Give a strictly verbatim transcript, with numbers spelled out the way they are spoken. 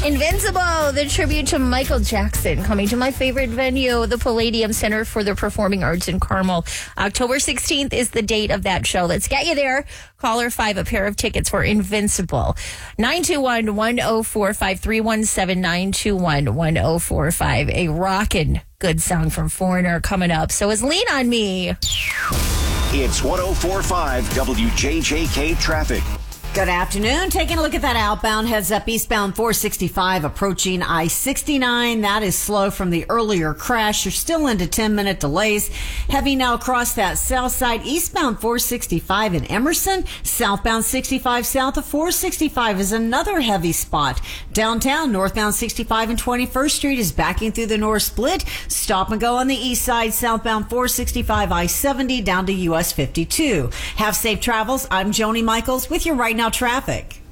Invincible, the tribute to Michael Jackson, coming to my favorite venue, the Palladium Center for the Performing Arts in Carmel. October sixteenth is the date of that show. Let's get you there. Caller five, a pair of tickets for Invincible. nine two one, one oh four five, three one seven, nine two one, one oh four five. A rockin' good song from Foreigner coming up. So is Lean on Me. It's one oh four point five W J J K traffic. Good afternoon. Taking a look at that outbound, heads up eastbound four sixty-five approaching I sixty-nine. That is slow from the earlier crash. You're still into ten minute delays. Heavy now across that south side, eastbound four sixty-five in Emerson. Southbound sixty-five south of four sixty-five is another heavy spot. Downtown, northbound sixty-five and twenty-first Street is backing through the north split. Stop and go on the east side, southbound four sixty-five I seventy down to U S fifty-two. Have safe travels. I'm Joni Michaels with your Right Now traffic.